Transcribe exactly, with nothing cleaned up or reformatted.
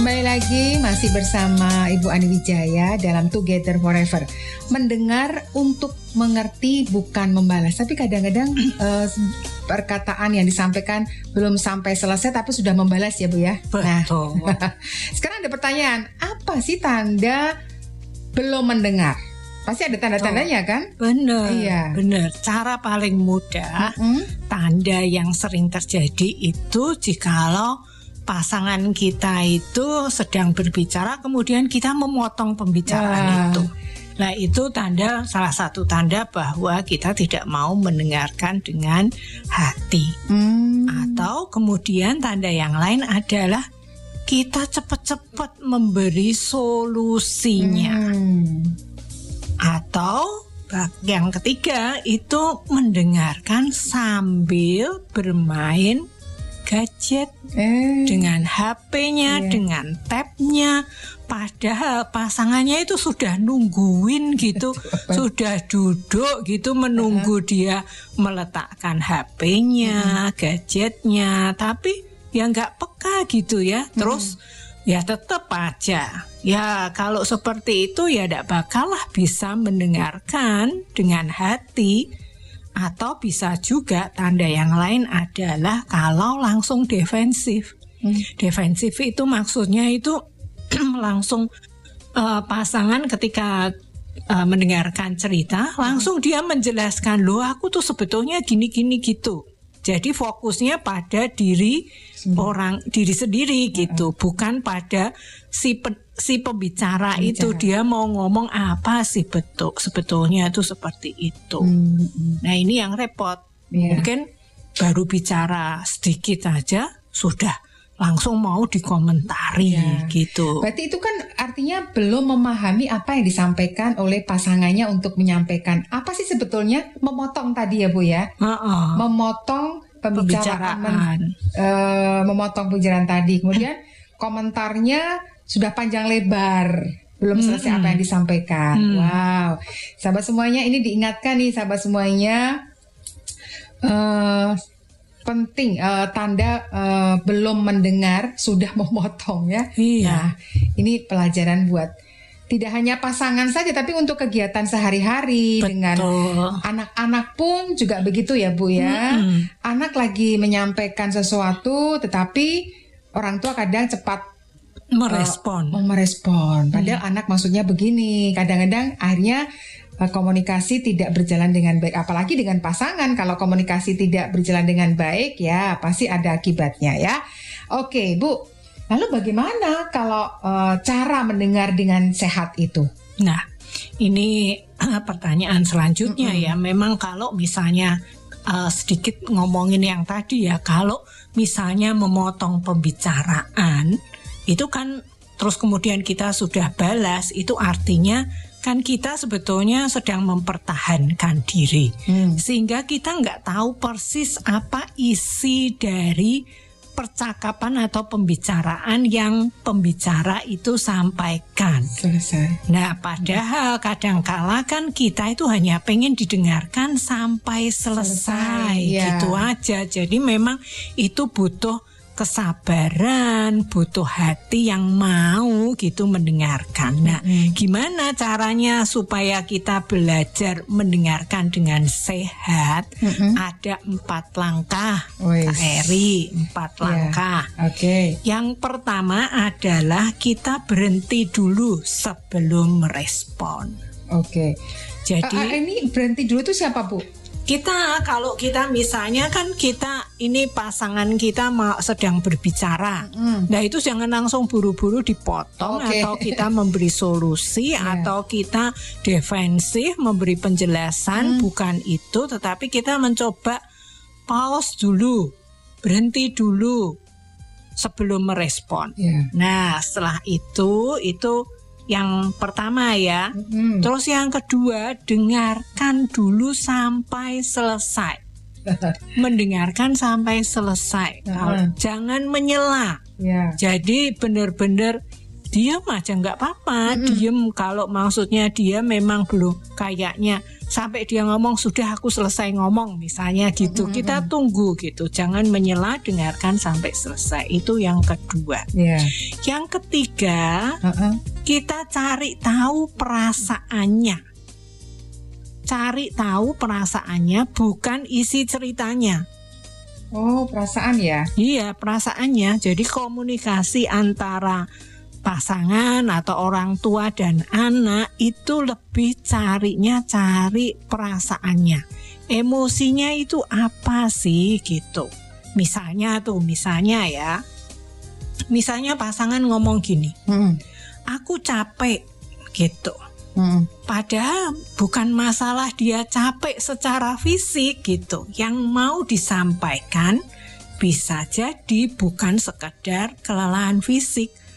Kembali lagi masih bersama Ibu Ani Wijaya dalam Together Forever. Mendengar untuk mengerti bukan membalas. Tapi kadang-kadang uh, perkataan yang disampaikan belum sampai selesai tapi sudah membalas ya Bu ya. Betul. Nah, sekarang ada pertanyaan, apa sih tanda belum mendengar? Pasti ada tanda-tandanya kan? Benar, iya. benar. Cara paling mudah, mm-hmm. tanda yang sering terjadi itu jikalau pasangan kita itu sedang berbicara, kemudian kita memotong pembicaraan ya. itu. Nah itu tanda, salah satu tanda bahwa kita tidak mau mendengarkan dengan hati. Hmm. Atau kemudian tanda yang lain adalah kita cepat-cepat memberi solusinya. Hmm. Atau yang ketiga itu mendengarkan sambil bermain gadget eh. dengan H P-nya, yeah. dengan tab-nya. Padahal pasangannya itu sudah nungguin gitu, sudah duduk gitu menunggu uh-huh. dia meletakkan H P-nya, uh-huh. gadgetnya, tapi ya nggak peka gitu ya. Terus uh-huh. ya tetap aja, ya kalau seperti itu ya tidak bakalah bisa mendengarkan dengan hati. Atau bisa juga tanda yang lain adalah kalau langsung defensif. Hmm. Defensif itu maksudnya itu langsung uh, pasangan ketika uh, mendengarkan cerita, langsung dia menjelaskan, loh aku tuh sebetulnya gini-gini gitu. Jadi fokusnya pada diri hmm. orang, diri sendiri gitu, hmm. bukan pada si pe, si pembicara, pembicara itu dia mau ngomong apa sih betul sebetulnya itu seperti itu. Hmm. Nah ini yang repot. Yeah. Mungkin baru bicara sedikit aja sudah langsung mau dikomentari yeah. gitu. Berarti itu kan artinya belum memahami apa yang disampaikan oleh pasangannya untuk menyampaikan apa sih sebetulnya, memotong tadi ya Bu ya. Uh-uh. Memotong pembicaraan, pembicaraan. Men, uh, memotong pembicaraan tadi. Kemudian komentarnya sudah panjang lebar, belum selesai hmm. apa yang disampaikan. Hmm. Wow, sahabat semuanya, ini diingatkan nih sahabat semuanya, uh, penting uh, tanda uh, belum mendengar sudah memotong ya. Iya. Nah, ini pelajaran buat tidak hanya pasangan saja, tapi untuk kegiatan sehari-hari. Betul. Dengan anak-anak pun juga begitu ya Bu ya. Hmm. Anak lagi menyampaikan sesuatu, tetapi orang tua kadang cepat merespon, uh, merespon. Padahal hmm. anak maksudnya begini. Kadang-kadang akhirnya uh, komunikasi tidak berjalan dengan baik. Apalagi dengan pasangan. Kalau komunikasi tidak berjalan dengan baik, ya pasti ada akibatnya ya. Oke, Bu. Lalu bagaimana kalau uh, cara mendengar dengan sehat itu? Nah, ini uh, pertanyaan selanjutnya mm-hmm. ya. Memang kalau misalnya uh, sedikit ngomongin yang tadi ya, kalau misalnya memotong pembicaraan itu kan terus kemudian kita sudah balas, itu artinya kan kita sebetulnya sedang mempertahankan diri. Hmm. Sehingga kita nggak tahu persis apa isi dari percakapan atau pembicaraan yang pembicara itu sampaikan. Selesai. Nah, padahal kadangkala kan kita itu hanya pengen didengarkan sampai selesai, selesai gitu ya. Aja. Jadi memang itu butuh kesabaran, butuh hati yang mau gitu mendengarkan. Nah, mm-hmm. gimana caranya supaya kita belajar mendengarkan dengan sehat? Mm-hmm. Ada empat langkah, Kak Eri, empat yeah. langkah. Oke. Okay. Yang pertama adalah kita berhenti dulu sebelum merespon. Oke. Okay. Jadi uh, uh, ini berhenti dulu itu siapa Bu? Kita kalau kita misalnya kan kita ini pasangan kita mau sedang berbicara, mm. nah itu jangan langsung buru-buru dipotong okay. atau kita memberi solusi yeah. atau kita defensif memberi penjelasan, mm. bukan itu, tetapi kita mencoba pause dulu, berhenti dulu sebelum merespon. Yeah. Nah setelah itu itu yang pertama ya. Hmm. Terus yang kedua, dengarkan dulu sampai selesai. Mendengarkan sampai selesai. Uh-huh. Jangan menyela. Yeah. Jadi benar-benar Diem aja nggak apa-apa, mm-hmm. diem kalau maksudnya dia memang belum kayaknya sampai dia ngomong sudah aku selesai ngomong misalnya gitu, mm-hmm. kita tunggu gitu, jangan menyela, dengarkan sampai selesai. Itu yang kedua. Yeah. Yang ketiga, uh-uh. kita cari tahu perasaannya, cari tahu perasaannya bukan isi ceritanya. Oh, perasaan ya? Iya, perasaannya. Jadi komunikasi antara pasangan atau orang tua dan anak itu lebih carinya cari perasaannya, emosinya itu apa sih gitu. Misalnya tuh, misalnya ya, misalnya pasangan ngomong gini, hmm. aku capek gitu. Hmm. Padahal bukan masalah dia capek secara fisik gitu. Yang mau disampaikan bisa jadi bukan sekedar kelelahan fisik,